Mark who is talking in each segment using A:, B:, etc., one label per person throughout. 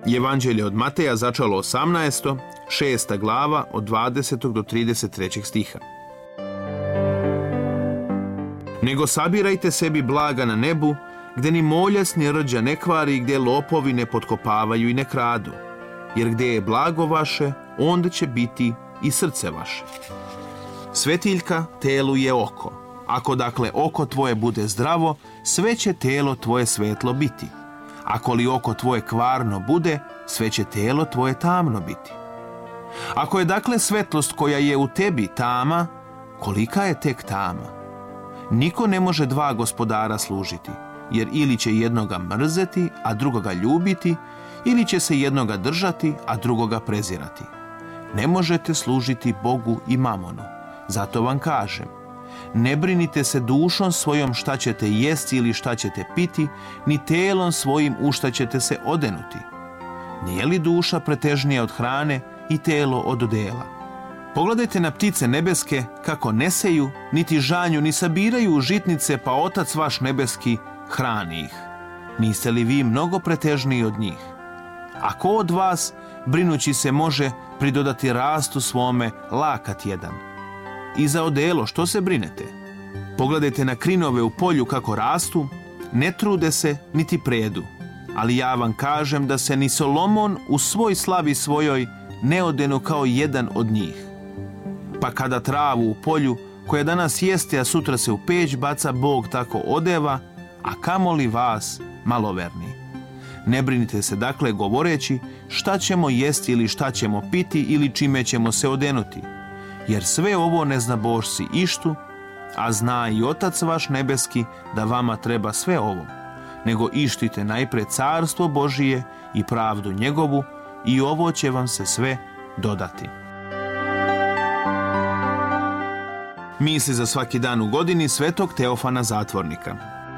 A: Evanđelje od Mateja, začalo 18. 6. glava od 20. do 33. stiha. Nego sabirajte sebi blaga na nebu, gde ni moljas ni rđa ne kvari, gde lopovi ne potkopavaju i ne kradu. Jer gde je blago vaše, onda će biti i srce vaše. Svetiljka telu je oko. Ako dakle oko tvoje bude zdravo, sve će telo tvoje svetlo biti. Ako li oko tvoje kvarno bude, sve će telo tvoje tamno biti. Ako je dakle svetlost koja je u tebi tama, kolika je tek tama? Niko ne može dva gospodara služiti, jer ili će jednoga mrzeti, a drugoga ljubiti, ili će se jednoga držati, a drugoga prezirati. Ne možete služiti Bogu i mamonu. Zato vam kažem, ne brinite se dušom svojom šta ćete jesti ili šta ćete piti, ni telom svojim u šta ćete se odenuti. Nije li duša pretežnija od hrane i telo od odela? Pogledajte na ptice nebeske kako ne seju, niti žanju, ni sabiraju u žitnice, pa Otac vaš nebeski hrani ih. Niste li vi mnogo pretežniji od njih? A ko od vas, brinući se, može pridodati rastu svome lakat jedan? I za odelo što se brinete? Pogledajte na krinove u polju kako rastu, ne trude se niti predu. Ali ja vam kažem da se ni Solomon u svoj slavi svojoj ne odenu kao jedan od njih. Pa kada travu u polju, koja danas jeste, a sutra se u peć baca, Bog tako odeva, a kamoli vas, maloverni. Ne brinite se dakle govoreći šta ćemo jesti ili šta ćemo piti ili čime ćemo se odenuti. Jer sve ovo ne zna Božci ištu, a zna i Otac vaš nebeski da vama treba sve ovo. Nego ištite najpre carstvo Božije i pravdu njegovu, i ovo će vam se sve dodati. Misli za svaki dan u godini svetog Teofana Zatvornika.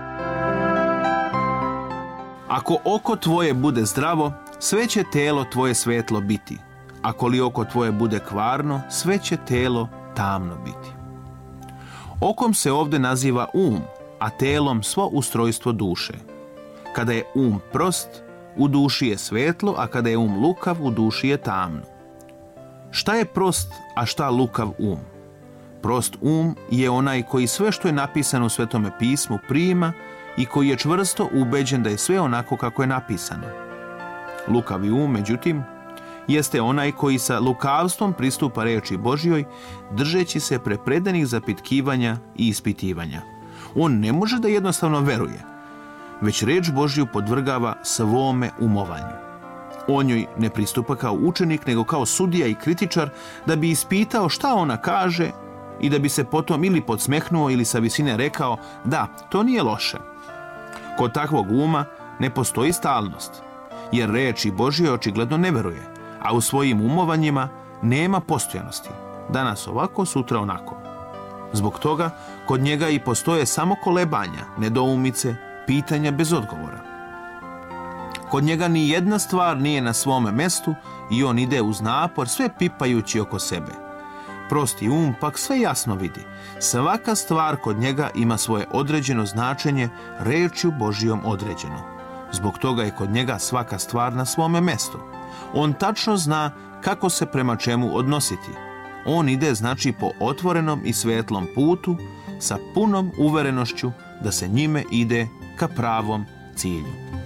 A: Ako oko tvoje bude zdravo, sve će telo tvoje svetlo biti. Ako li oko tvoje bude kvarno, sve će telo tamno biti. Okom se ovdje naziva a telom svo ustrojstvo duše. Kada je prost, u duši je svetlo, a kada je lukav, u duši je tamno. Šta je prost, a šta lukav Prost je onaj koji sve što je napisano u Svetome pismu prima i koji je čvrsto ubeđen da je sve onako kako je napisano. Lukavi međutim, jeste onaj koji sa lukavstvom pristupa reči Božjoj, držeći se prepredanih zapitkivanja i ispitivanja. On ne može da jednostavno veruje, već reč Božju podvrgava svome umovanju. On joj ne pristupa kao učenik, nego kao sudija i kritičar, da bi ispitao šta ona kaže i da bi se potom ili podsmehnuo ili sa visine rekao da, to nije loše. Kod takvog ne postoji stalnost, jer reči Božje očigledno ne veruje, a u svojim umovanjima nema postojanosti. Danas ovako, sutra onako. Zbog toga kod njega i postoje samo kolebanja, nedoumice, pitanja bez odgovora. Kod njega ni jedna stvar nije na svome mestu i on ide uz napor, sve pipajući oko sebe. Prosti pak sve jasno vidi. Svaka stvar kod njega ima svoje određeno značenje, rečju Božjom određeno. Zbog toga je kod njega svaka stvar na svome mestu. On tačno zna kako se prema čemu odnositi. On ide znači po otvorenom i svetlom putu sa punom uverenošću da se njime ide ka pravom cilju.